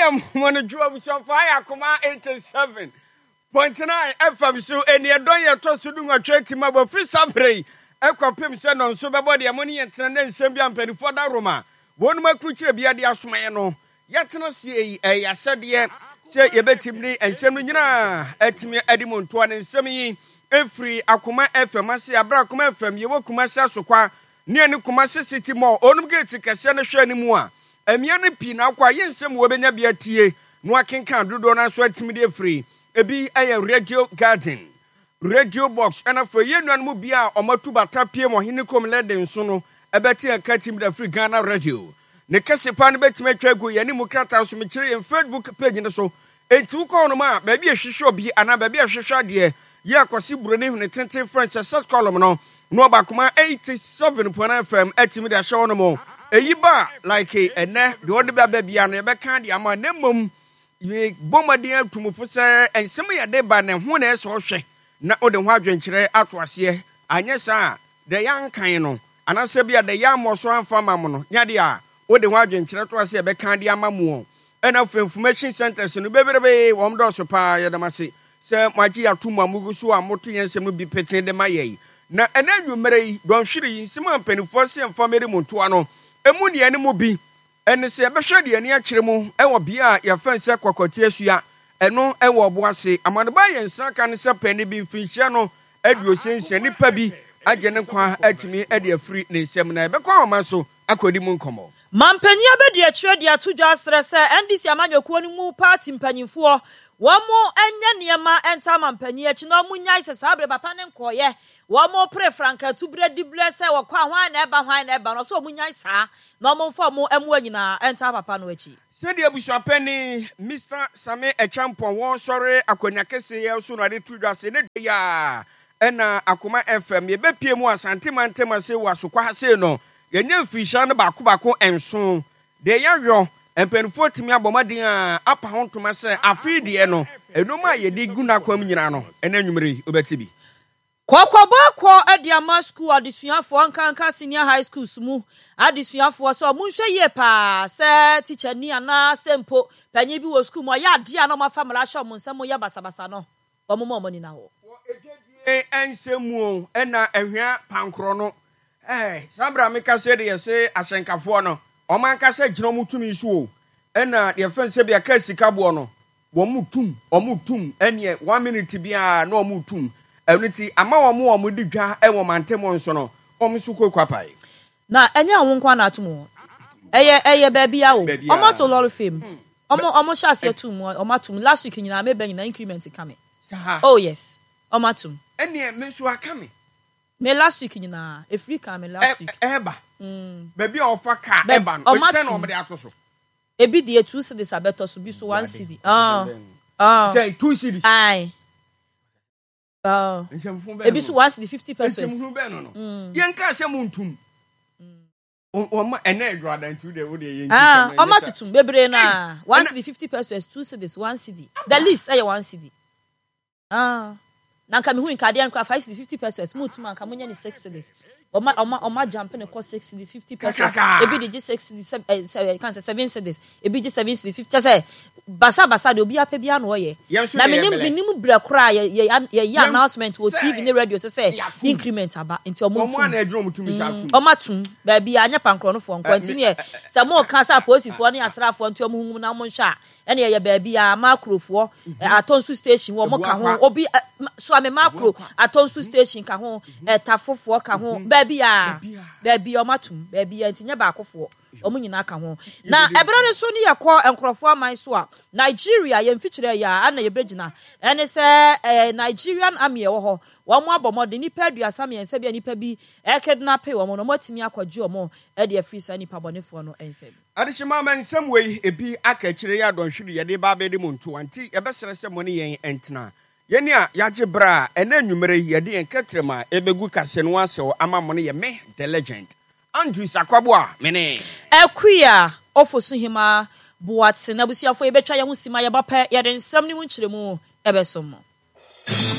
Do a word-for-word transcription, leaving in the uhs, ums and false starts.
Yam Monojua with your fire, Kuma eighty-seven point nine F M. So, and you don't yet trust to do a trade to my free sabre. Echo Pim send on Super Body, Ammonia, and Sembian Penny for the Roma. One more creature be at the Asmayano. Yet no see a said ye, say ye bet me and Semina at me Edimon Tuan and Semi. Every Akuma F M, I say a Bracuma F M, you will come as Saqua, near Nukumasi City more, on get to Cassana Shani Moa. A miani pina, quiet some women be a tea, no I can do donor sweat me free. A be a radio garden, radio box, and for you and Mubia or Matuba Tapia or Hinikum led in Sono, a better cut him the free Ghana radio. Nekasi pan bet me tregu yani mukata so me kire en Facebook page ne so. Enti ko no ma ba bi a hwehwe bi ana ba bi a hwehwe de ye akwasi buroni hune tenten friends set column no no ba kuma eighty-seven point nine F M atimi da show no mo eyi ba like ene de odi ba ba bia no e be kan de ama na mom ye bomade atumufo se ensem ya de ba ne ho na eso hwe na odi ho adwenkyere ato ase anye sa de yankan no anase bia de yamoso amfa mam no nya de a odi ho adwenkyere to ase e be kan de ama mu ena for information centers no beberebe wo mdo so pa yedamase se maji atumu amugu so amoto yensem bi peten de maye na ena nwumere yi don hwiri yinsem ampanifo se amfamere monto ano emu ne ene mu bi ene se be hwe de ene a kire mu e wo bia ya fanse kwakwatua asua eno e wo boase amane ba yensa kan se pani bi mfinhia no aduo sensia nipa bi agene kwa atimi e de afiri ne nsem na e be kwa ma so akodi mu nkomo Mampanya be de atwere de atojo asre se N D C amadwokuo ni mu party mpanyimfo wo mo enya niema enta mampanya chi na munyai se sabre papa ne nkoye wo mo pre franka tubre dible se wo kwa hwan na eba hwan na eba no so munyai saa na mo mfa mo emu anyina enta papa no achi se de abusuapeni Mister Same Echampon won sori akonya kese ye so no ade tujo ase ne ya ena akoma F M ye be pie mu asante mantema se wasokwa se no yenye mfisha no bako bako enso de yawo empenfo timi abomaden a apa hontoma se afidi e no enoma ye di guna kwam nyina no ena nwumere obetibi Kokobo ko Adiama school adisuafo ankanka senior high school sumu adisuafo so munhwe ye pa se teacher ni ana sempo panyi bi wo school mo ya dia na ma family show mo nsem ya basabasa no omo mo mo ni na ho wo ejedi ensemu ena ehwea pankro no eh sabra me ka se de yese ahyenkafo no o man ka se gino mutumi so o ena de fanse bia ka sika bo no wo mutum o mutum ene one minute bia na o mutum eniti ama wo mo mo di dwa e wo mantemo nso no o msu kokwapai na enya wo nkwa na atumo eye eye ba bia wo o mo to lol fame o mo o mo sha se atum o matum last week nyina me ba nyina increment kame oh yes o matum ene me so akame me last week nyina Africa me last week eba mm ba bia ofa ka eba no we say no me de atoso ebi de two cities abeto so bi so one city ah ah say two cities ai ah ebi so one city fifty percent nsem hu be no no yen ka se muntum o ma ene edwada ntu de wo de yen ah o ma tutum bebre na one city fifty percent two cities one city the least eh one city ah na nka me hu nkade an kwa five city fifty percent mutum anka munya ni six cities Oma oma oma jump in the cost six cities fifty percent. Ebi de six cities seven can say seven cities. Ebi de seven cities fifty. Say basa basa de obi ape bia no ye. Na minim minim bra kra ye ye announcement wo T V ne radio say increment aba nti omo. Omo na edro mutumi sha tum. Omo tum ba bia anya pankro no fo nkwantini ye. Say mo kan sa posifo ne asrafo nti omo hum na mo hwa. Ene ye ba bia makrofo atonsu station wo mo ka ho obi so ame makro atonsu station ka ho tafofo ka ho Babia, baby, or matum, baby, and Tinya Bakofo, or Munina Camo. Now, a brother soon ye call and Crawford, my swap. Nigeria, young feature ya, and a Bridgina, and it's a Nigerian army or one more bomb, the Nipedia, Sammy and Sabi and Nipebi, a kidnap pay or monomotimia quad Jomo, Eddie Free Sunny Pabonifono, and said. Additional man, some way, a be a catcher, don't shoot ya de Babe de Muntu, and tea, a best ceremony and Tina. Yenia yaje bra ene nwumere yede enkatrema ebegu kase no ase o amamone ye me the legend Andrew Sakwabo a mene Ekwia ofosu hima buatse na busiafo ye betwa ye ho sima ye bapa ye de nsam ni mu nkyeremu ebesom